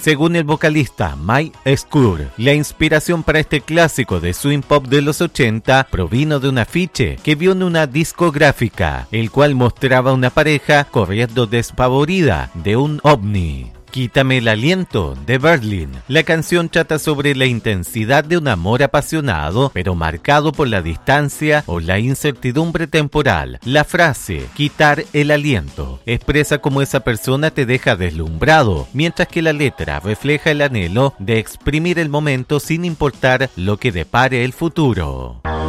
Según el vocalista Mike Skur, la inspiración para este clásico de swing pop de los 80 provino de un afiche que vio en una discográfica, el cual mostraba una pareja corriendo despavorida de un ovni. Quítame el aliento, de Berlin. La canción trata sobre la intensidad de un amor apasionado, pero marcado por la distancia o la incertidumbre temporal. La frase, quitar el aliento, expresa cómo esa persona te deja deslumbrado, mientras que la letra refleja el anhelo de exprimir el momento sin importar lo que depare el futuro.